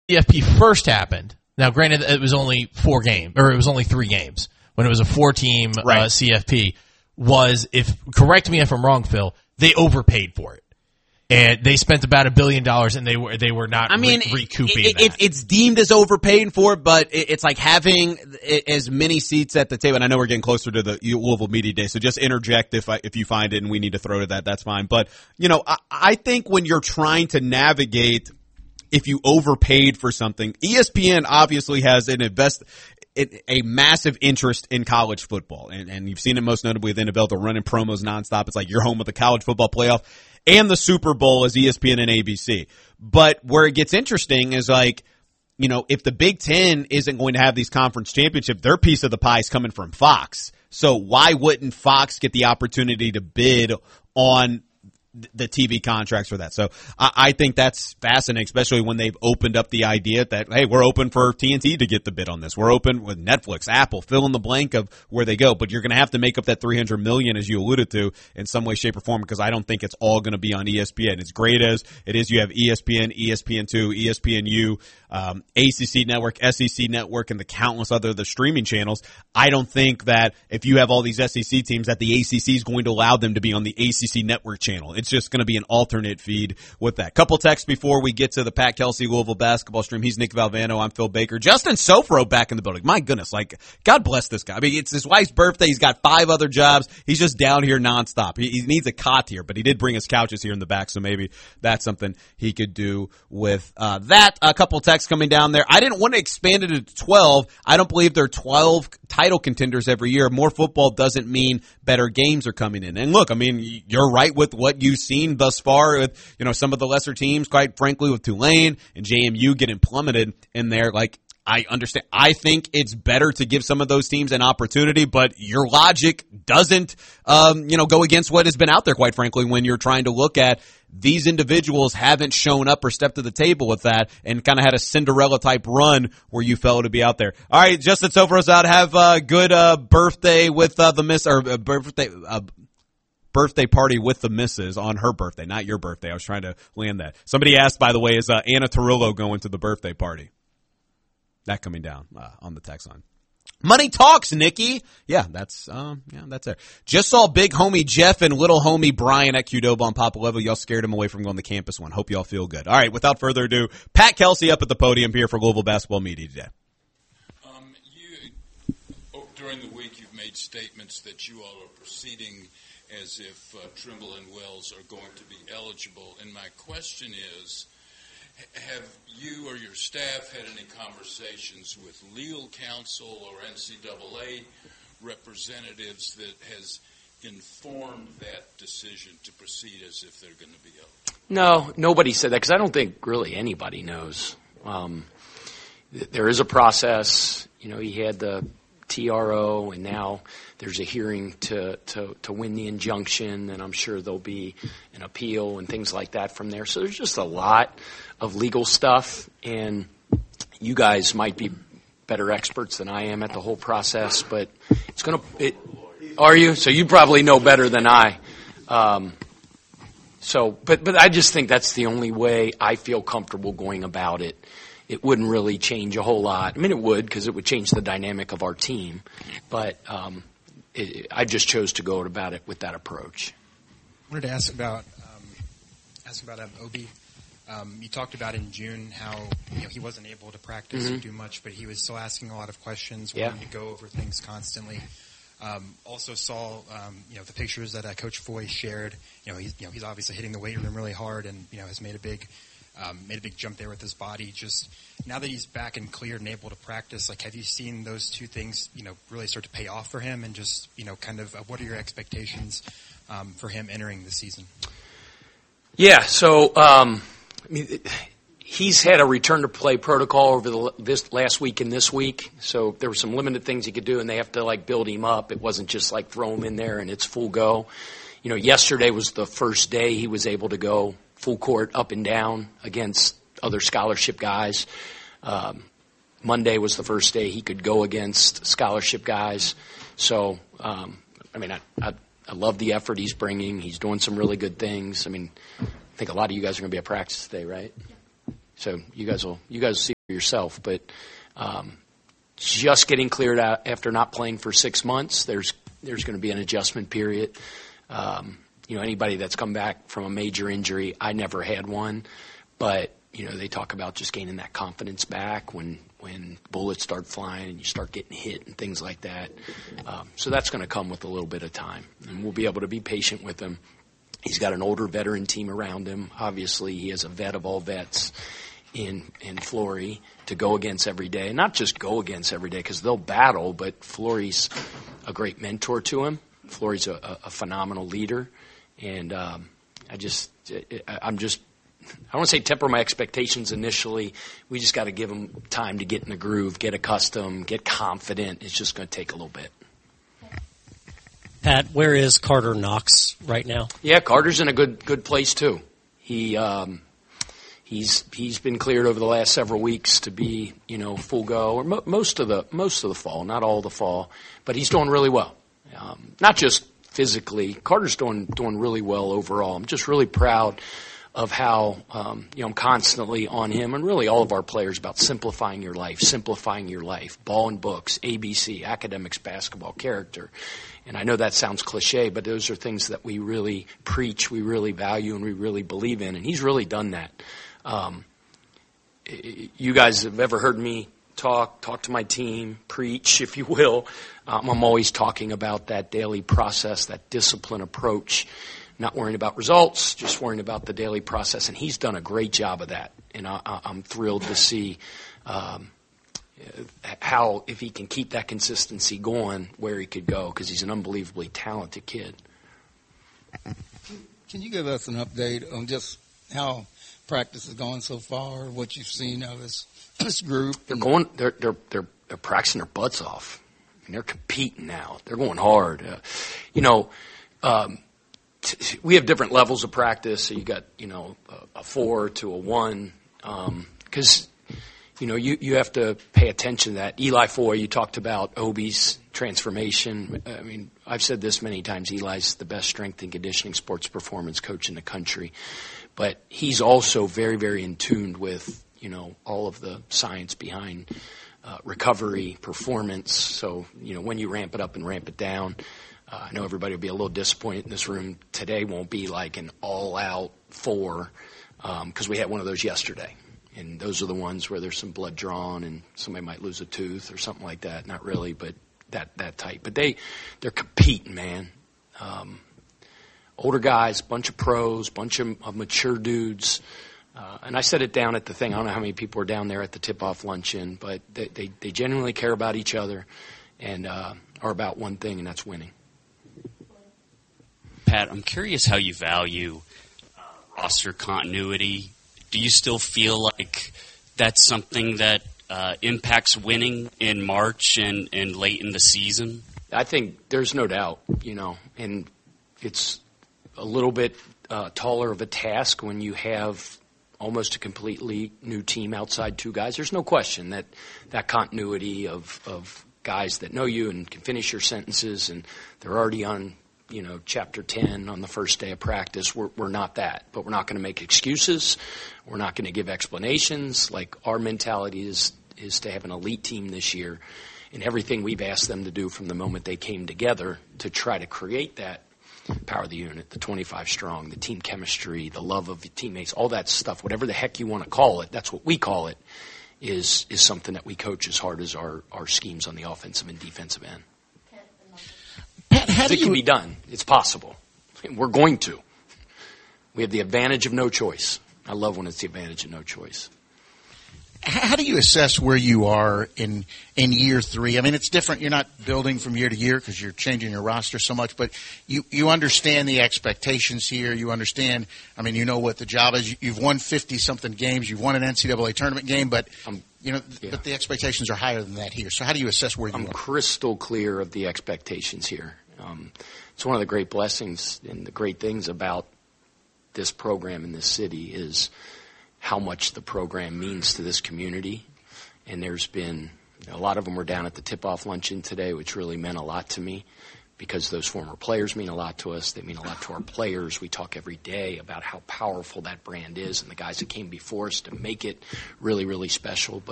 CFP first happened, now granted it was only 4 games, or it was only 3 games, when it was a 4-team CFP, was, correct me if I'm wrong, Phil, they overpaid for it. And they spent about $1 billion, and they were not recouping that. It's deemed as overpaying for it, but it's like having as many seats at the table. And I know we're getting closer to the Louisville Media Day, so just interject if you find it and we need to throw to that, that's fine. But, I think when you're trying to navigate, if you overpaid for something, ESPN obviously has a massive interest in college football. And you've seen it most notably with NFL. They're running promos nonstop. It's like you're home with the college football playoff. And the Super Bowl is ESPN and ABC. But where it gets interesting is if the Big Ten isn't going to have these conference championships, their piece of the pie is coming from Fox. So why wouldn't Fox get the opportunity to bid on the TV contracts for that? So I think that's fascinating, especially when they've opened up the idea that, hey, we're open for TNT to get the bid on this. We're open with Netflix, Apple, fill in the blank of where they go. But you're going to have to make up that $300 million, as you alluded to, in some way, shape, or form, because I don't think it's all going to be on ESPN. As great as it is, you have ESPN, ESPN2, ESPNU, ACC Network, SEC Network, and the countless other the streaming channels. I don't think that if you have all these SEC teams that the ACC is going to allow them to be on the ACC Network channel. It's just going to be an alternate feed with that. Couple texts before we get to the Pat Kelsey Louisville basketball stream. He's Nick Valvano. I'm Phil Baker. Justin Sofro back in the building. My goodness, God bless this guy. I mean, it's his wife's birthday. He's got 5 other jobs. He's just down here nonstop. He needs a cot here, but he did bring his couches here in the back, so maybe that's something he could do with that. A couple texts coming down there. I didn't want to expand it to 12. I don't believe there are 12 title contenders every year. More football doesn't mean better games are coming in. And look, I mean, you're right with what you've seen thus far with, some of the lesser teams, quite frankly, with Tulane and JMU getting plummeted in there. I understand. I think it's better to give some of those teams an opportunity, but your logic doesn't, go against what has been out there, quite frankly, when you're trying to look at these individuals haven't shown up or stepped to the table with that and kind of had a Cinderella-type run where you fell to be out there. All right, Justin Sofro's out. Have a good birthday with the miss, or birthday party with the missus on her birthday, not your birthday. I was trying to land that. Somebody asked, by the way, is Anna Torillo going to the birthday party? That coming down on the text line. Money talks, Nikki. Yeah, that's there. Just saw big homie Jeff and little homie Brian at Qdoba on Papa Level. Y'all scared him away from going to campus one. Hope y'all feel good. All right, without further ado, Pat Kelsey up at the podium here for Louisville Basketball Media today. During the week, you've made statements that you all are proceeding as if Trimble and Wells are going to be eligible. And my question is, have you or your staff had any conversations with legal counsel or NCAA representatives that has informed that decision to proceed as if they're going to be eligible? No, nobody said that because I don't think really anybody knows. There is a process. He had the TRO, and now there's a hearing to win the injunction, and I'm sure there'll be an appeal and things like that from there. So there's just a lot of legal stuff, and you guys might be better experts than I am at the whole process, but are you? So you probably know better than I. But I just think that's the only way I feel comfortable going about it. It wouldn't really change a whole lot. I mean, it would, because it would change the dynamic of our team. But I just chose to go about it with that approach. I wanted to ask about Obi. You talked about in June how he wasn't able to practice or do much, but he was still asking a lot of questions, wanting to go over things constantly. Also saw the pictures that Coach Foy shared. He's obviously hitting the weight room really hard, and has made a big jump there with his body. Just now that he's back and cleared and able to practice, have you seen those two things, really start to pay off for him? And just, kind of what are your expectations for him entering the season? Yeah, so he's had a return to play protocol over this last week and this week. So there were some limited things he could do, and they have to build him up. It wasn't just throw him in there and it's full go. Yesterday was the first day he was able to go full court up and down against other scholarship guys. Monday was the first day he could go against scholarship guys. So, I love the effort he's bringing. He's doing some really good things. I think a lot of you guys are going to be at practice today, right? So you guys will see yourself. But just getting cleared out after not playing for 6 months, there's going to be an adjustment period. Anybody that's come back from a major injury, I never had one, but they talk about just gaining that confidence back when bullets start flying and you start getting hit and things like that. So that's going to come with a little bit of time, and we'll be able to be patient with him. He's got an older veteran team around him. Obviously, he is a vet of all vets in Flory to go against every day. And not just go against every day because they'll battle, but Flory's a great mentor to him. Flory's a phenomenal leader. And I don't want to say temper my expectations initially. We just got to give him time to get in the groove, get accustomed, get confident. It's just going to take a little bit. Pat, where is Carter Knox right now? Yeah, Carter's in a good place too. He's been cleared over the last several weeks to be full go, or most of the fall, not all the fall, but he's doing really well. Not just physically, Carter's doing really well overall. I'm just really proud of how I'm constantly on him and really all of our players about simplifying your life, ball and books, ABC, academics, basketball, character. And I know that sounds cliche, but those are things that we really preach, we really value, and we really believe in. And he's really done that. You guys have ever heard me talk to my team, preach, if you will. I'm always talking about that daily process, that discipline approach, not worrying about results, just worrying about the daily process. And he's done a great job of that. And I'm thrilled to see how, if he can keep that consistency going, where he could go, because he's an unbelievably talented kid. Can you give us an update on just how practice is going so far, what you've seen of this group? They're practicing their butts off. I mean, they're competing now. They're going hard. We have different levels of practice. So you got a 4 to a 1, because you have to pay attention to that. Eli Foy, you talked about Obi's transformation. I mean, I've said this many times. Eli's the best strength and conditioning sports performance coach in the country, but he's also very, very in tune with all of the science behind recovery, performance. So when you ramp it up and ramp it down. I know everybody will be a little disappointed in this room. Today won't be like an all-out 4 because we had one of those yesterday. And those are the ones where there's some blood drawn and somebody might lose a tooth or something like that. Not really, but that type. But they're competing, man. Older guys, bunch of pros, bunch of mature dudes. And I said it down at the thing. I don't know how many people were down there at the tip-off luncheon, but they genuinely care about each other and are about one thing, and that's winning. Pat, I'm curious how you value roster continuity. Do you still feel like that's something that impacts winning in March and late in the season? I think there's no doubt, and it's a little bit taller of a task when you have almost a completely new team outside 2 guys. There's no question that continuity of guys that know you and can finish your sentences and they're already on chapter 10 on the first day of practice. We're not that, but we're not going to make excuses. We're not going to give explanations. Like, our mentality is to have an elite team this year, and everything we've asked them to do from the moment they came together to try to create that power of the unit, the 25 strong, the team chemistry, the love of teammates, all that stuff, whatever the heck you want to call it, that's what we call it, is something that we coach as hard as our schemes on the offensive and defensive end. Pat, it can be done. It's possible. We're going to. We have the advantage of no choice. I love when it's the advantage of no choice. How do you assess where you are in year 3? I mean, it's different. You're not building from year to year because you're changing your roster so much, but you understand the expectations here. You understand, you know what the job is. You've won 50-something games. You've won an NCAA tournament game, but but the expectations are higher than that here. So how do you assess where you are? I'm crystal clear of the expectations here. It's one of the great blessings and the great things about this program in this city is how much the program means to this community. And there's been a lot of them were down at the tip-off luncheon today, which really meant a lot to me because those former players mean a lot to us. They mean a lot to our players. We talk every day about how powerful that brand is and the guys that came before us to make it really, really special. But